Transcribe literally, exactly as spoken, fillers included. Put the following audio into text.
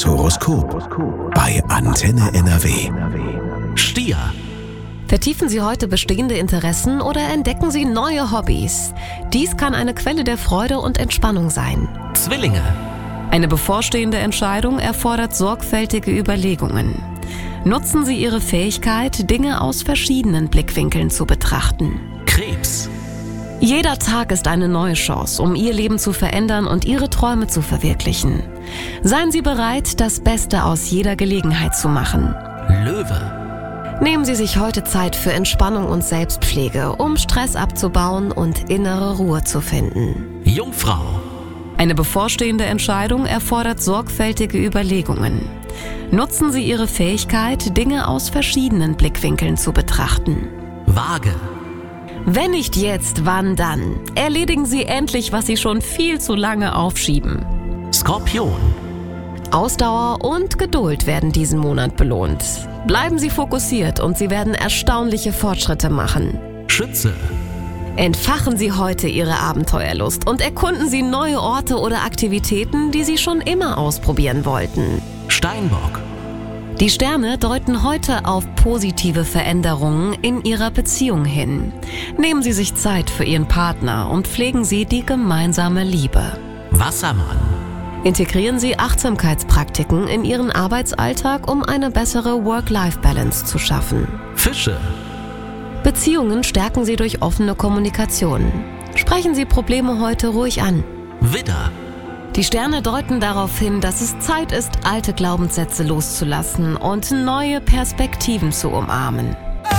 Das Horoskop bei Antenne N R W. Stier. Vertiefen Sie heute bestehende Interessen oder entdecken Sie neue Hobbys. Dies kann eine Quelle der Freude und Entspannung sein. Zwillinge. Eine bevorstehende Entscheidung erfordert sorgfältige Überlegungen. Nutzen Sie Ihre Fähigkeit, Dinge aus verschiedenen Blickwinkeln zu betrachten. Krebs. Jeder Tag ist eine neue Chance, um Ihr Leben zu verändern und Ihre Träume zu verwirklichen. Seien Sie bereit, das Beste aus jeder Gelegenheit zu machen. Löwe. Nehmen Sie sich heute Zeit für Entspannung und Selbstpflege, um Stress abzubauen und innere Ruhe zu finden. Jungfrau. Eine bevorstehende Entscheidung erfordert sorgfältige Überlegungen. Nutzen Sie Ihre Fähigkeit, Dinge aus verschiedenen Blickwinkeln zu betrachten. Waage. Wenn nicht jetzt, wann dann? Erledigen Sie endlich, was Sie schon viel zu lange aufschieben. Skorpion. Ausdauer und Geduld werden diesen Monat belohnt. Bleiben Sie fokussiert und Sie werden erstaunliche Fortschritte machen. Schütze. Entfachen Sie heute Ihre Abenteuerlust und erkunden Sie neue Orte oder Aktivitäten, die Sie schon immer ausprobieren wollten. Steinbock. Die Sterne deuten heute auf positive Veränderungen in Ihrer Beziehung hin. Nehmen Sie sich Zeit für Ihren Partner und pflegen Sie die gemeinsame Liebe. Wassermann. Integrieren Sie Achtsamkeitspraktiken in Ihren Arbeitsalltag, um eine bessere Work-Life-Balance zu schaffen. Fische. Beziehungen stärken Sie durch offene Kommunikation. Sprechen Sie Probleme heute ruhig an. Widder. Die Sterne deuten darauf hin, dass es Zeit ist, alte Glaubenssätze loszulassen und neue Perspektiven zu umarmen.